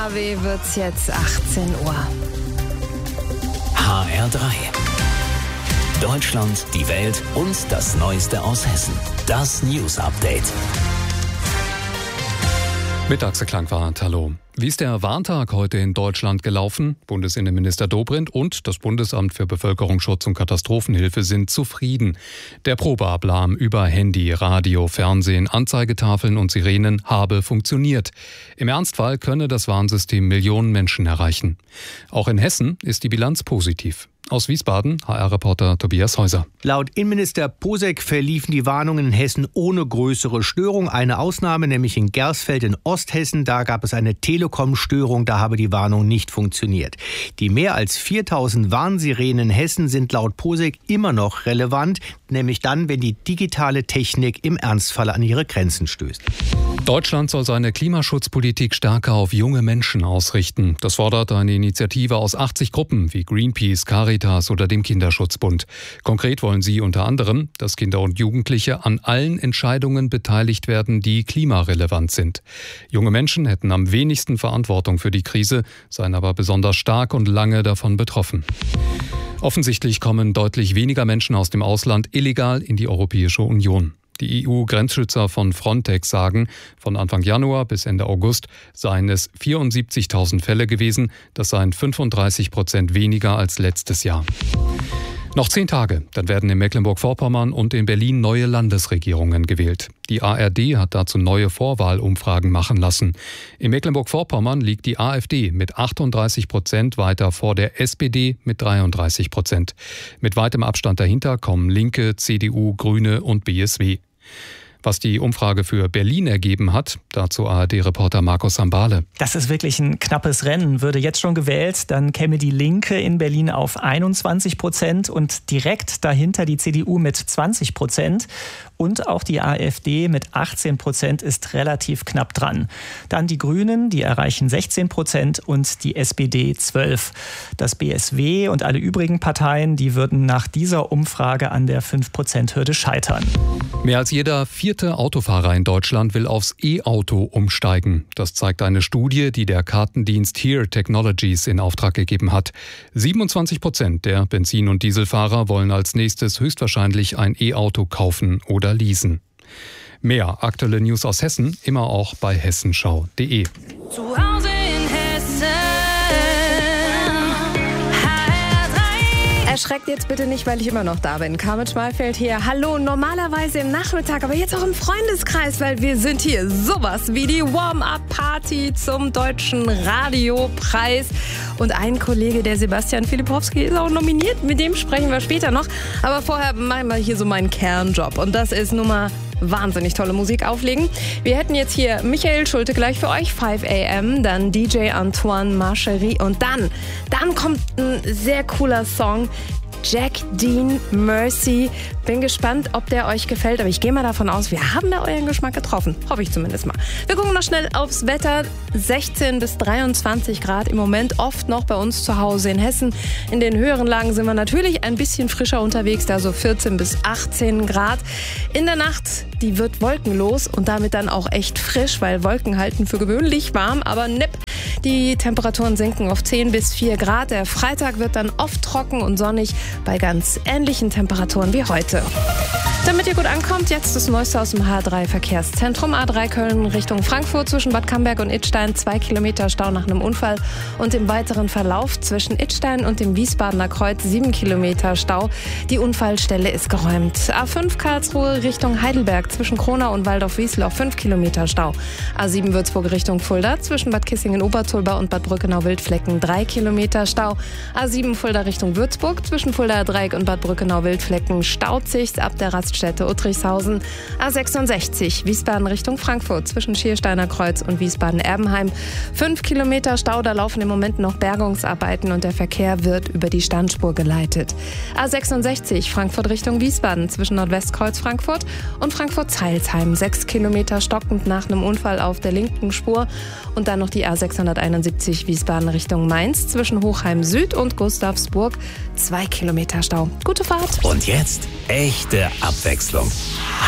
KW wird's jetzt 18 Uhr. HR3. Deutschland, die Welt und das Neueste aus Hessen. Das News Update. Mittags Klangwart, hallo. Wie ist der Warntag heute in Deutschland gelaufen? Bundesinnenminister Dobrindt und das Bundesamt für Bevölkerungsschutz und Katastrophenhilfe sind zufrieden. Der Probealarm über Handy, Radio, Fernsehen, Anzeigetafeln und Sirenen habe funktioniert. Im Ernstfall könne das Warnsystem Millionen Menschen erreichen. Auch in Hessen ist die Bilanz positiv. Aus Wiesbaden, HR-Reporter Tobias Häuser. Laut Innenminister Posek verliefen die Warnungen in Hessen ohne größere Störung. Eine Ausnahme, nämlich in Gersfeld in Osthessen. Da gab es eine Telekom-Störung, da habe die Warnung nicht funktioniert. Die mehr als 4000 Warnsirenen in Hessen sind laut Posek immer noch relevant, nämlich dann, wenn die digitale Technik im Ernstfall an ihre Grenzen stößt. Deutschland soll seine Klimaschutzpolitik stärker auf junge Menschen ausrichten. Das fordert eine Initiative aus 80 Gruppen wie Greenpeace, Caritas oder dem Kinderschutzbund. Konkret wollen sie unter anderem, dass Kinder und Jugendliche an allen Entscheidungen beteiligt werden, die klimarelevant sind. Junge Menschen hätten am wenigsten Verantwortung für die Krise, seien aber besonders stark und lange davon betroffen. Offensichtlich kommen deutlich weniger Menschen aus dem Ausland illegal in die Europäische Union. Die EU-Grenzschützer von Frontex sagen, von Anfang Januar bis Ende August seien es 74.000 Fälle gewesen. Das seien 35% weniger als letztes Jahr. Noch 10 Tage, dann werden in Mecklenburg-Vorpommern und in Berlin neue Landesregierungen gewählt. Die ARD hat dazu neue Vorwahlumfragen machen lassen. In Mecklenburg-Vorpommern liegt die AfD mit 38% weiter vor der SPD mit 33%. Mit weitem Abstand dahinter kommen Linke, CDU, Grüne und BSW. Was die Umfrage für Berlin ergeben hat, dazu ARD-Reporter Markus Sambale. Das ist wirklich ein knappes Rennen. Würde jetzt schon gewählt, dann käme die Linke in Berlin auf 21% und direkt dahinter die CDU mit 20%. Und auch die AfD mit 18% ist relativ knapp dran. Dann die Grünen, die erreichen 16% und die SPD 12%. Das BSW und alle übrigen Parteien, die würden nach dieser Umfrage an der 5%-Hürde scheitern. Mehr als jeder 4. Autofahrer in Deutschland will aufs E-Auto umsteigen. Das zeigt eine Studie, die der Kartendienst Here Technologies in Auftrag gegeben hat. 27% der Benzin- und Dieselfahrer wollen als nächstes höchstwahrscheinlich ein E-Auto kaufen oder leasen. Mehr aktuelle News aus Hessen immer auch bei hessenschau.de. Zu Hause in Hessen. Erschreckt jetzt bitte nicht, weil ich immer noch da bin. Carmen Schmalfeld hier. Hallo, normalerweise im Nachmittag, aber jetzt auch im Freundeskreis, weil wir sind hier sowas wie die Warm-Up-Party zum Deutschen Radiopreis. Und ein Kollege, der Sebastian Filipowski, ist auch nominiert. Mit dem sprechen wir später noch. Aber vorher machen wir hier so meinen Kernjob. Und das ist nun mal wahnsinnig tolle Musik auflegen. Wir hätten jetzt hier Michael Schulte gleich für euch, 5 AM, dann DJ Antoine Marcherie und dann kommt ein sehr cooler Song, Jack Dean Mercy. Bin gespannt, ob der euch gefällt, aber ich gehe mal davon aus, wir haben da euren Geschmack getroffen. Hoffe ich zumindest mal. Wir gucken noch schnell aufs Wetter. 16 bis 23 Grad im Moment, oft noch bei uns zu Hause in Hessen. In den höheren Lagen sind wir natürlich ein bisschen frischer unterwegs, da so 14 bis 18 Grad. In der Nacht, die wird wolkenlos und damit dann auch echt frisch, weil Wolken halten für gewöhnlich warm, aber nipp. Die Temperaturen sinken auf 10 bis 4 Grad. Der Freitag wird dann oft trocken und sonnig bei ganz ähnlichen Temperaturen wie heute. Damit ihr gut ankommt, jetzt das Neueste aus dem H3 Verkehrszentrum. A3 Köln Richtung Frankfurt zwischen Bad Camberg und Idstein 2 Kilometer Stau nach einem Unfall und im weiteren Verlauf zwischen Idstein und dem Wiesbadener Kreuz 7 Kilometer Stau. Die Unfallstelle ist geräumt. A5 Karlsruhe Richtung Heidelberg zwischen Kronau und Waldorf-Wiesloch 5 Kilometer Stau. A7 Würzburg Richtung Fulda zwischen Bad Kissingen-Obertulba und Bad Brückenau-Wildflecken 3 Kilometer Stau. A7 Fulda Richtung Würzburg zwischen Fuldaer Dreieck und Bad Brückenau-Wildflecken staut sich's ab der Raststätte Uttrichshausen. A66 Wiesbaden Richtung Frankfurt zwischen Schiersteiner Kreuz und Wiesbaden-Erbenheim 5 Kilometer Stau. Da laufen im Moment noch Bergungsarbeiten und der Verkehr wird über die Standspur geleitet. A66 Frankfurt Richtung Wiesbaden zwischen Nordwestkreuz Frankfurt und Frankfurt-Zeilsheim 6 Kilometer stockend nach einem Unfall auf der linken Spur. Und dann noch die A671 Wiesbaden Richtung Mainz zwischen Hochheim Süd und Gustavsburg 2 Kilometer Stau. Gute Fahrt. Und jetzt echte Abwechslung.